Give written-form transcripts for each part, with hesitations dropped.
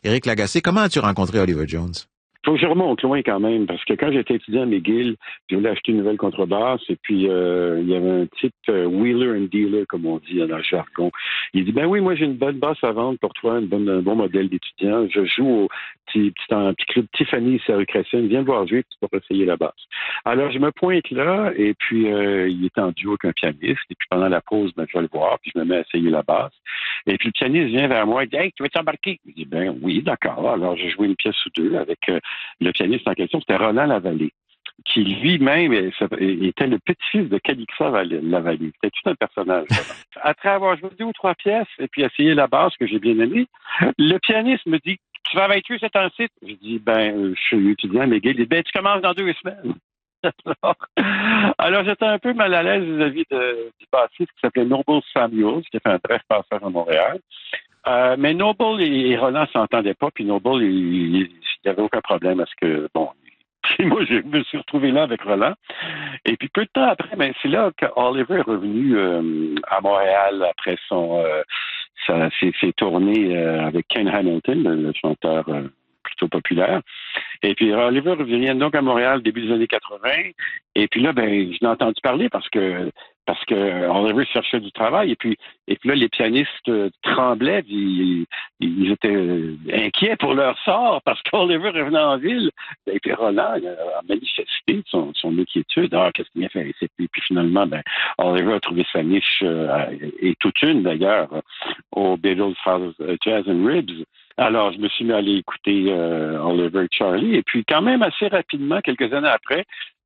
Éric Lagacé. Comment as-tu rencontré Oliver Jones? Faut que je remonte loin quand même, parce que quand j'étais étudiant à McGill, je voulais acheter une nouvelle contrebasse, et puis il y avait un type wheeler and dealer, comme on dit dans le jargon. Il dit, ben oui, moi j'ai une bonne basse à vendre pour toi, un bon modèle d'étudiant. Je joue au petit club Tiffany ici à rue Crescent. Viens me voir jouer, tu pourras essayer la basse. Alors je me pointe là, et puis il est en duo avec un pianiste, et puis pendant la pause, ben, je vais le voir, puis je me mets à essayer la basse. Et puis le pianiste vient vers moi, il dit, hey, tu veux t'embarquer? Je dis, ben oui, d'accord. Alors j'ai joué une pièce ou deux avec le pianiste en question, c'était Roland Lavallée, qui lui-même était le petit-fils de Calixa Lavallée. C'était tout un personnage. Après avoir joué 2 ou 3 pièces et puis essayé la basse que j'ai bien aimée, le pianiste me dit, tu vas avec eux, c'est un site? Je dis, je suis étudiant à McGill. Il dit, tu commences dans 2 semaines. Alors, j'étais un peu mal à l'aise vis-à-vis du bassiste qui s'appelait Noble Samuels, qui a fait un bref passage à Montréal. Mais Noble et Roland s'entendaient pas, puis Noble, il n'y avait aucun problème à ce que, moi, je me suis retrouvé là avec Roland. Et puis, peu de temps après, c'est là qu'Oliver est revenu à Montréal après ses tournées avec Ken Hamilton, le chanteur plutôt populaire. Et puis, Oliver revient donc à Montréal début des années 80. Et puis là, je l'ai entendu parler parce que Oliver cherchait du travail. Et puis là, les pianistes tremblaient. Ils étaient inquiets pour leur sort parce qu'Oliver revenait en ville. Et puis Roland a manifesté son inquiétude. Ah, qu'est-ce qu'il vient faire ici? Puis finalement, Oliver a trouvé sa niche, et toute une d'ailleurs, au Beatles Jazz and Ribs. Alors, je me suis mis à aller écouter Oliver Charlie. Et puis, quand même, assez rapidement, quelques années après,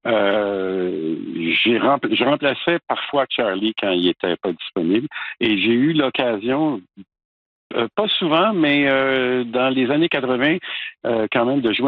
je remplaçais parfois Charlie quand il était pas disponible. Et j'ai eu l'occasion, pas souvent, mais dans les années 80, quand même, de jouer